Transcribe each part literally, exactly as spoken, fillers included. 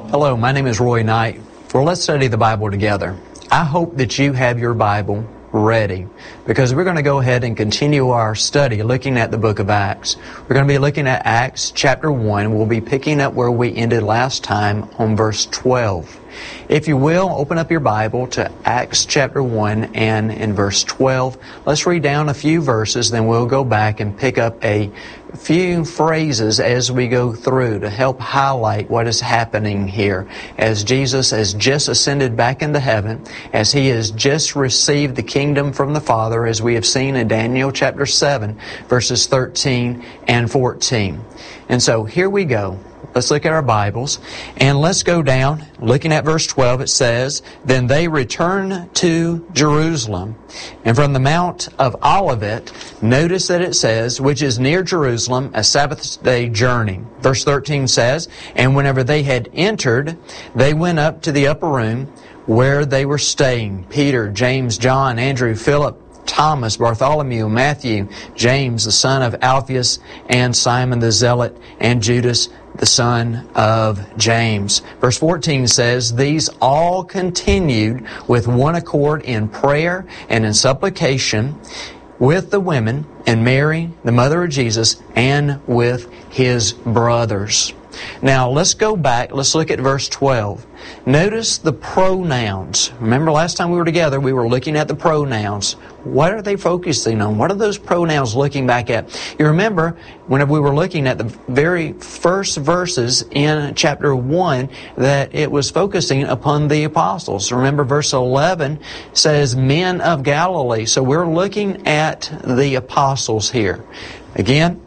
Hello, my name is Roy Knight. Well, let's study the Bible together. I hope that you have your Bible ready, because we're going to go ahead and continue our study looking at the book of Acts. We're going to be looking at Acts chapter one. We'll be picking up where we ended last time on verse twelve. If you will, open up your Bible to Acts chapter one and in verse twelve. Let's read down a few verses, then we'll go back and pick up a few phrases as we go through to help highlight what is happening here as Jesus has just ascended back into heaven, as He has just received the kingdom from the Father, as we have seen in Daniel chapter seven, verses thirteen and fourteen. And so here we go. Let's look at our Bibles, and let's go down. Looking at verse twelve, it says, "Then they returned to Jerusalem, and from the Mount of Olivet," notice that it says, "which is near Jerusalem, a Sabbath day journey." Verse thirteen says, "And whenever they had entered, they went up to the upper room where they were staying, Peter, James, John, Andrew, Philip, Thomas, Bartholomew, Matthew, James, the son of Alphaeus, and Simon the Zealot, and Judas, the son of James." Verse fourteen says, "These all continued with one accord in prayer and in supplication with the women and Mary, the mother of Jesus, and with His brothers." Now, let's go back. Let's look at verse twelve. Notice the pronouns. Remember last time we were together, we were looking at the pronouns. What are they focusing on? What are those pronouns looking back at? You remember, whenever we were looking at the very first verses in chapter one, that it was focusing upon the apostles. Remember, verse eleven says, "Men of Galilee." So we're looking at the apostles here. Again,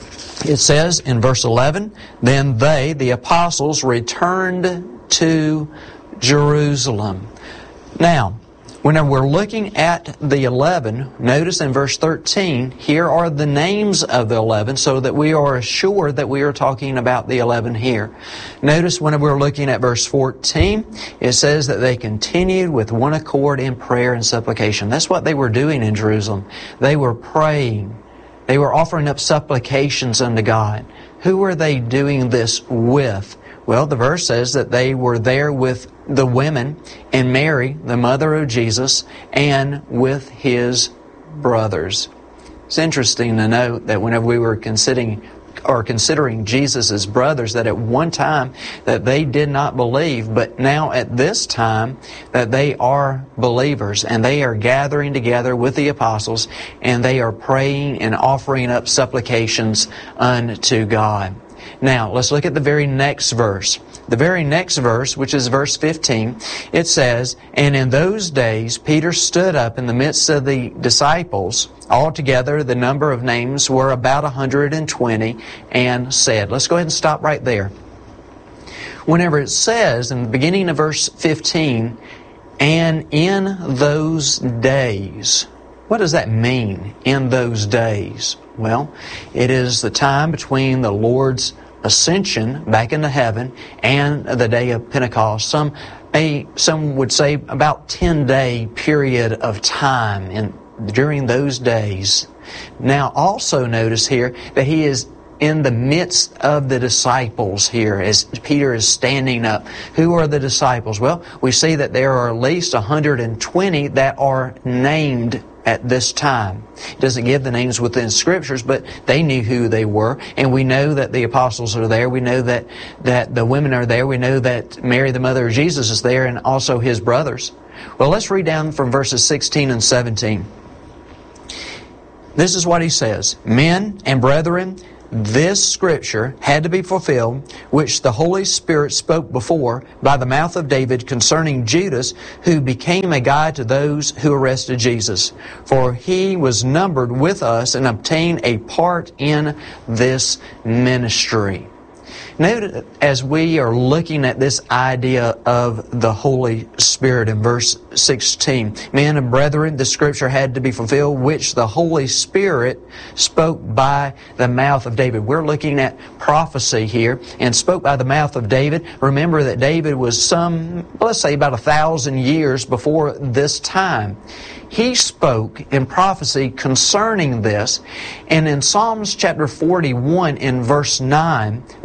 it says in verse eleven, "Then they," the apostles, "returned to Jerusalem." Now, whenever we're looking at the eleven, notice in verse thirteen, here are the names of the eleven, so that we are assured that we are talking about the eleven here. Notice whenever we're looking at verse fourteen, it says that they continued with one accord in prayer and supplication. That's what they were doing in Jerusalem. They were praying. They were offering up supplications unto God. Who were they doing this with? Well, the verse says that they were there with the women and Mary, the mother of Jesus, and with His brothers. It's interesting to note that whenever we were considering or considering Jesus' brothers, that at one time that they did not believe, but now at this time that they are believers, and they are gathering together with the apostles, and they are praying and offering up supplications unto God. Now, let's look at the very next verse. The very next verse, which is verse fifteen, it says, "And in those days Peter stood up in the midst of the disciples. Altogether, the number of names were about a hundred and twenty, and said," let's go ahead and stop right there. Whenever it says in the beginning of verse fifteen, "and in those days," what does that mean, in those days? Well, it is the time between the Lord's ascension back into heaven and the day of Pentecost. Some a some would say about ten day period of time in during those days. Now, also notice here that He is in the midst of the disciples here as Peter is standing up. Who are the disciples? Well, we see that there are at least one hundred twenty that are named at this time. It doesn't give the names within Scriptures, but they knew who they were. And we know that the apostles are there. We know that, that the women are there. We know that Mary, the mother of Jesus, is there, and also His brothers. Well, let's read down from verses sixteen and seventeen. This is what he says, "Men and brethren, this Scripture had to be fulfilled, which the Holy Spirit spoke before by the mouth of David concerning Judas, who became a guide to those who arrested Jesus. For he was numbered with us and obtained a part in this ministry." Note as we are looking at this idea of the Holy Spirit in verse sixteen, "Men and brethren, the Scripture had to be fulfilled, which the Holy Spirit spoke by the mouth of David." We're looking at prophecy here, and spoke by the mouth of David. Remember that David was some, let's say about a thousand years before this time. He spoke in prophecy concerning this. And in Psalms chapter forty-one in verse nine, this is what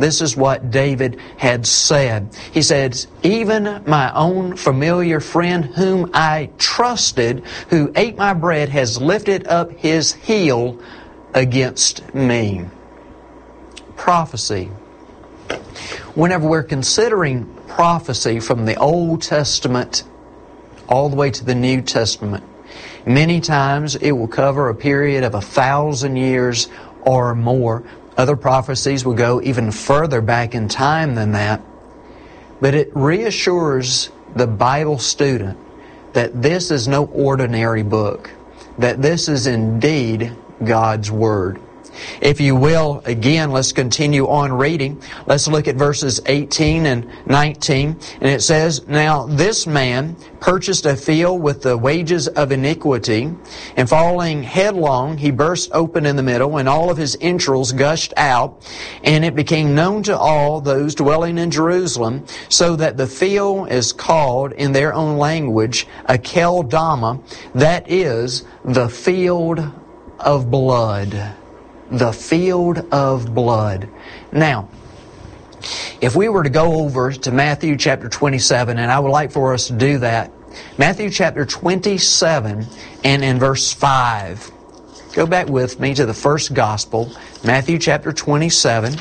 what David had said. He says, even my own familiar friend whom I trusted, who ate my bread, has lifted up his heel against me. Prophecy. Whenever we're considering prophecy from the Old Testament all the way to the New Testament, many times it will cover a period of a thousand years or more. Other prophecies will go even further back in time than that. But it reassures the Bible student that this is no ordinary book, that this is indeed God's Word. If you will, again, let's continue on reading. Let's look at verses eighteen and nineteen. And it says, Now this man purchased a field with the wages of iniquity, and falling headlong, he burst open in the middle, and all of his entrails gushed out. And it became known to all those dwelling in Jerusalem, so that the field is called in their own language Akeldama, that is, the field of blood. The field of blood. Now, if we were to go over to Matthew chapter twenty-seven, and I would like for us to do that, Matthew chapter twenty-seven and in verse five. Go back with me to the first gospel, Matthew chapter twenty-seven.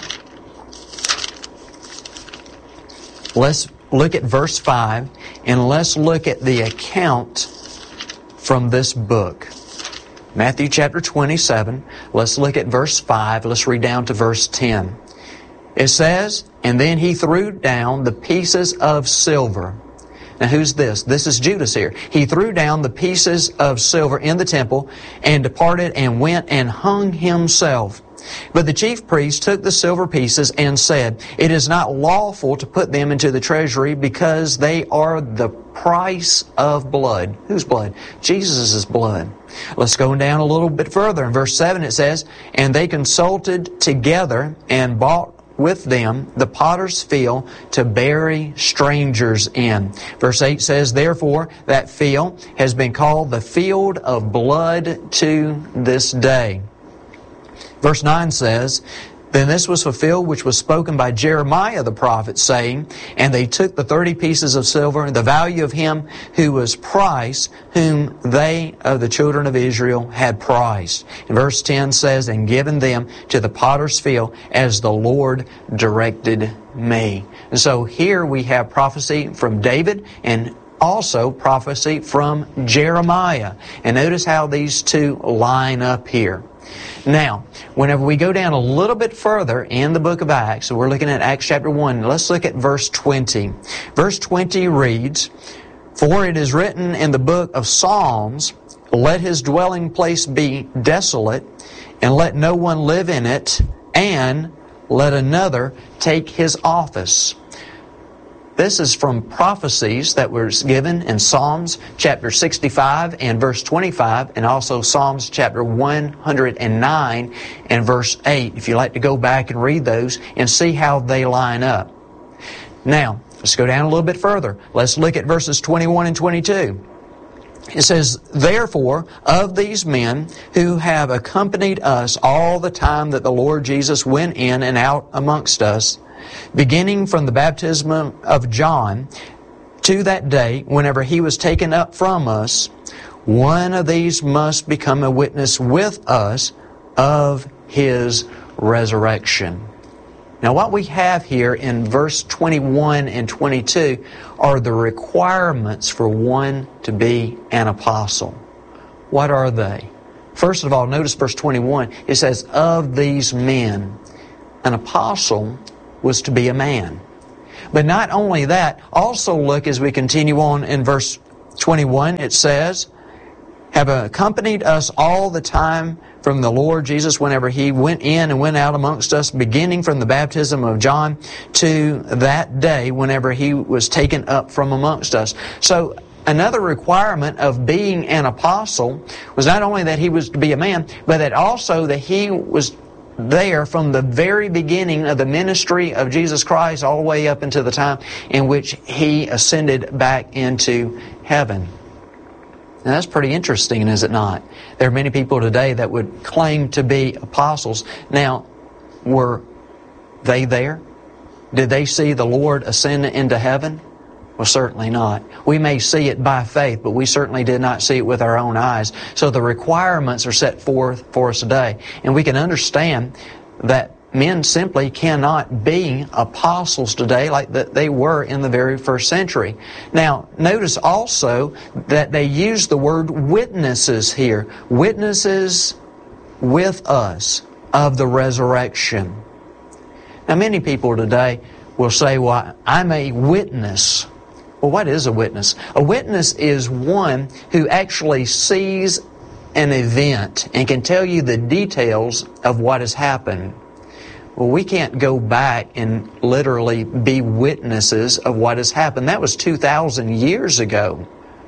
Let's look at verse five, and let's look at the account from this book. Matthew chapter twenty-seven, let's look at verse five, let's read down to verse ten. It says, And then he threw down the pieces of silver. Now who's this? This is Judas here. He threw down the pieces of silver in the temple and departed and went and hung himself. But the chief priests took the silver pieces and said, It is not lawful to put them into the treasury, because they are the price of blood. Whose blood? Jesus' blood. Let's go down a little bit further. In verse seven it says, And they consulted together and bought with them the potter's field to bury strangers in. Verse eight says, Therefore that field has been called the field of blood to this day. Verse nine says, Then this was fulfilled which was spoken by Jeremiah the prophet, saying, And they took the thirty pieces of silver, the value of him who was priced, whom they of the children of Israel had priced. And verse ten says, And given them to the potter's field, as the Lord directed me. And so here we have prophecy from David and also prophecy from Jeremiah. And notice how these two line up here. Now, whenever we go down a little bit further in the book of Acts, so we're looking at Acts chapter one, let's look at verse twenty. Verse twenty reads, For it is written in the book of Psalms, Let his dwelling place be desolate, and let no one live in it, and let another take his office. This is from prophecies that were given in Psalms chapter sixty-five and verse twenty-five, and also Psalms chapter one hundred nine and verse eight. If you'd like to go back and read those and see how they line up. Now, let's go down a little bit further. Let's look at verses twenty-one and twenty-two. It says, Therefore, of these men who have accompanied us all the time that the Lord Jesus went in and out amongst us, beginning from the baptism of John to that day whenever he was taken up from us, one of these must become a witness with us of his resurrection. Now what we have here in verse twenty-one and twenty-two are the requirements for one to be an apostle. What are they? First of all, notice verse twenty-one. It says, Of these men. An apostle was to be a man. But not only that, also look as we continue on in verse twenty-one, it says, have accompanied us all the time from the Lord Jesus whenever He went in and went out amongst us, beginning from the baptism of John to that day whenever He was taken up from amongst us. So another requirement of being an apostle was not only that he was to be a man, but that also that he was there from the very beginning of the ministry of Jesus Christ all the way up into the time in which He ascended back into heaven. Now that's pretty interesting, is it not? There are many people today that would claim to be apostles. Now, were they there? Did they see the Lord ascend into heaven? Well, certainly not. We may see it by faith, but we certainly did not see it with our own eyes. So the requirements are set forth for us today. And we can understand that men simply cannot be apostles today like that they were in the very first century. Now, notice also that they use the word witnesses here. Witnesses with us of the resurrection. Now, many people today will say, well, I'm a witness. Well, what is a witness? A witness is one who actually sees an event and can tell you the details of what has happened. Well, we can't go back and literally be witnesses of what has happened. That was two thousand years ago.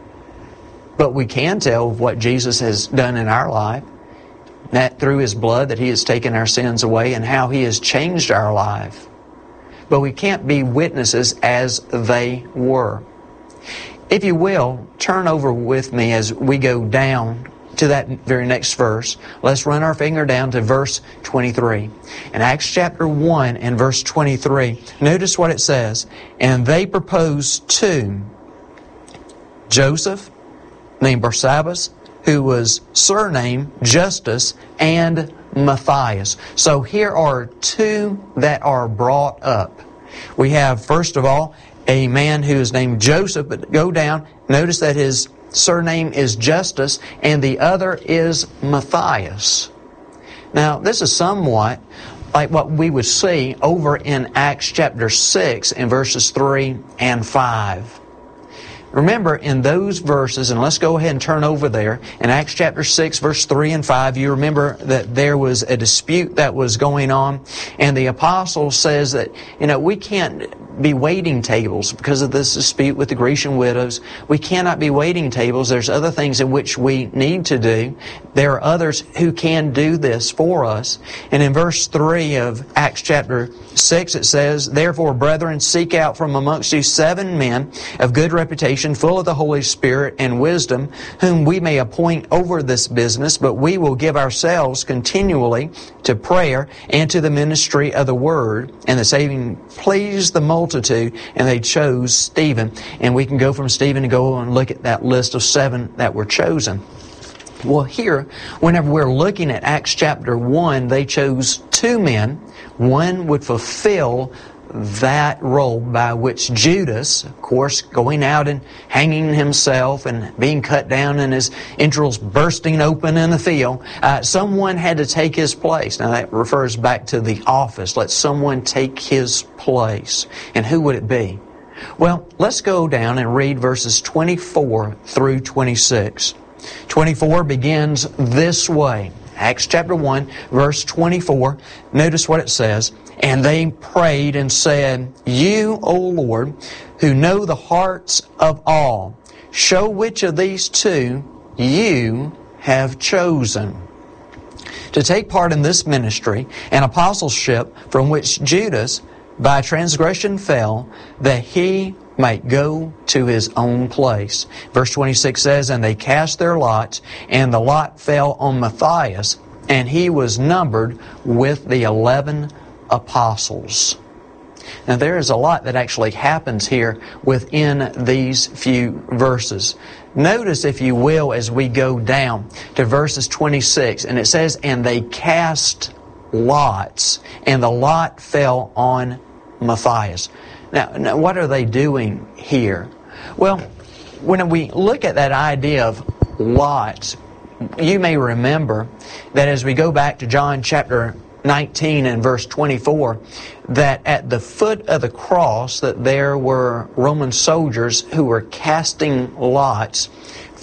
But we can tell what Jesus has done in our life. That through His blood that He has taken our sins away and how He has changed our life. But we can't be witnesses as they were. If you will, turn over with me as we go down to that very next verse. Let's run our finger down to verse twenty-three. In Acts chapter one and verse twenty-three, notice what it says. And they proposed to Joseph, named Barsabbas, who was surnamed Justus, and Matthias. So here are two that are brought up. We have, first of all, a man who is named Joseph, but go down, notice that his surname is Justus, and the other is Matthias. Now, this is somewhat like what we would see over in Acts chapter six in verses three and five. Remember, in those verses, and let's go ahead and turn over there, in Acts chapter six, verse three and five, you remember that there was a dispute that was going on, and the apostle says that, you know, we can't be waiting tables because of this dispute with the Grecian widows. We cannot be waiting tables. There's other things in which we need to do. There are others who can do this for us. And in verse three of Acts chapter six, it says, Therefore, brethren, seek out from amongst you seven men of good reputation, full of the Holy Spirit and wisdom, whom we may appoint over this business, but we will give ourselves continually to prayer and to the ministry of the word. And the saving pleased the multitude, and they chose Stephen. And we can go from Stephen and go and look at that list of seven that were chosen. Well, here, whenever we're looking at Acts chapter one, they chose two men. One would fulfill that role by which Judas, of course, going out and hanging himself and being cut down and his entrails bursting open in the field, uh, someone had to take his place. Now that refers back to the office. Let someone take his place. And who would it be? Well, let's go down and read verses twenty-four through twenty-six. twenty-four begins this way. Acts chapter one, verse twenty-four. Notice what it says. And they prayed and said, You, O Lord, who know the hearts of all, show which of these two you have chosen to take part in this ministry and apostleship from which Judas by transgression fell, that he might go to his own place. Verse twenty-six says, And they cast their lots, and the lot fell on Matthias, and he was numbered with the eleven apostles. Now there is a lot that actually happens here within these few verses. Notice, if you will, as we go down to verses twenty-six, and it says, And they cast lots, and the lot fell on Matthias. Now, now what are they doing here? Well, when we look at that idea of lots, you may remember that as we go back to John chapter nineteen and verse twenty-four, that at the foot of the cross that there were Roman soldiers who were casting lots